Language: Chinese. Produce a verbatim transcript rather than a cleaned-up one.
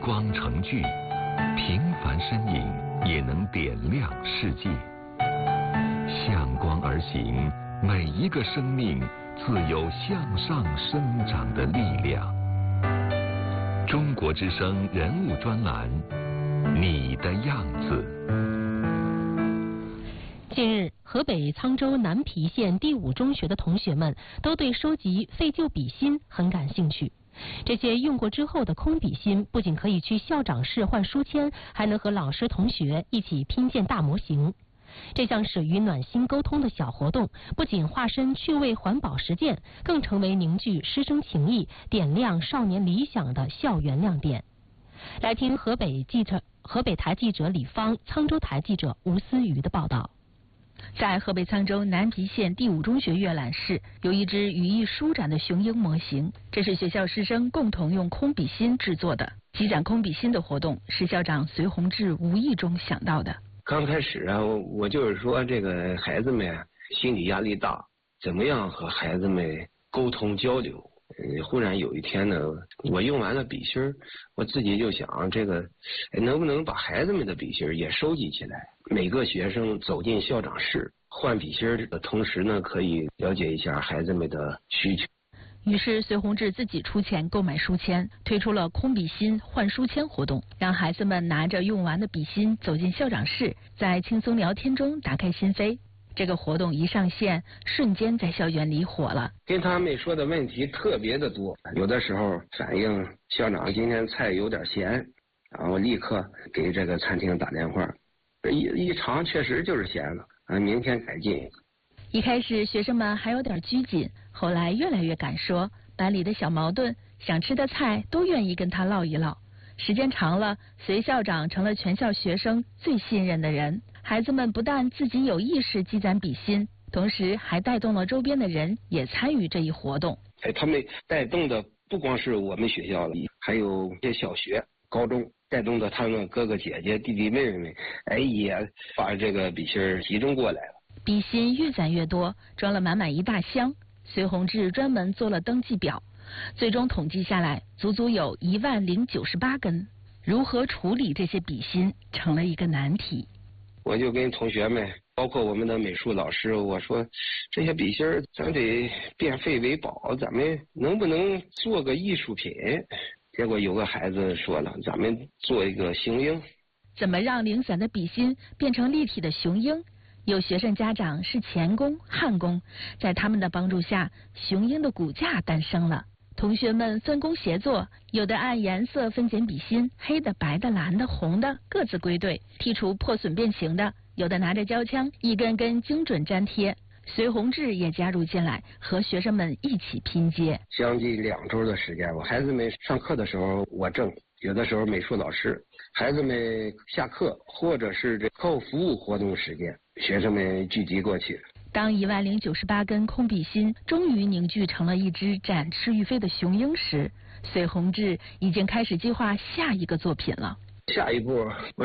光成炬，平凡身影也能点亮世界。向光而行，每一个生命自有向上生长的力量。中国之声人物专栏，你的样子。 近日，河北沧州南皮县第五中学的同学们都对收集废旧笔芯很感兴趣。这些用过之后的空笔芯不仅可以去校长室换书签，还能和老师同学一起拼建大模型。这项始于暖心沟通的小活动，不仅化身趣味环保实践，更成为凝聚师生情谊、点亮少年理想的校园亮点。来听河北记者、河北台记者李芳、沧州台记者吴思瑜的报道。 在河北沧州南皮县第五中学阅览室，有一只羽翼舒展的雄鹰模型，这是学校师生共同用空笔芯制作的。积攒空笔芯的活动是校长隋宏志无意中想到的。 刚开始啊，我就是说这个孩子们心理压力大，怎么样和孩子们沟通交流。嗯，忽然有一天呢，我用完了笔芯儿，我自己就想，这个能不能把孩子们的笔芯儿也收集起来？每个学生走进校长室换笔芯儿的同时呢，可以了解一下孩子们的需求。 于是隋宏志自己出钱购买书签，推出了空笔芯换书签活动，让孩子们拿着用完的笔芯走进校长室，在轻松聊天中打开心扉。这个活动一上线，瞬间在校园里火了。 跟他们说的问题特别的多，有的时候反映校长今天菜有点咸，然后立刻给这个餐厅打电话，一一尝确实就是咸了，啊，明天改进。 一开始学生们还有点拘谨，后来越来越敢说，班里的小矛盾、想吃的菜都愿意跟他唠一唠。时间长了，隋校长成了全校学生最信任的人。孩子们不但自己有意识积攒笔芯，同时还带动了周边的人也参与这一活动。 哎，他们带动的不光是我们学校了，还有一些小学、高中，带动的他们哥哥姐姐、弟弟妹妹们，哎，也把这个笔芯集中过来了。 笔芯越攒越多，装了满满一大箱。隋宏志专门做了登记表，最终统计下来，足足有一万零九十八根。如何处理这些笔芯，成了一个难题。 我就跟同学们，包括我们的美术老师，我说这些笔芯儿咱得变废为宝，咱们能不能做个艺术品？结果有个孩子说了，咱们做一个雄鹰。 怎么让零散的笔芯变成立体的雄鹰？有学生家长是钳工、焊工，在他们的帮助下，雄鹰的骨架诞生了。同学们分工协作，有的按颜色分拣笔芯，黑的、白的、蓝的、红的各自归队，剔除破损变形的；有的拿着胶枪，一根根精准粘贴。隋宏志也加入进来，和学生们一起拼接。 将近两周的时间吧，孩子们上课的时候我正，有的时候美术老师，孩子们下课或者是这课后服务活动时间，学生们聚集过去。 当一万零九十八根空笔芯终于凝聚成了一只展翅欲飞的雄鹰时，隋宏志已经开始计划下一个作品了。 下一步，我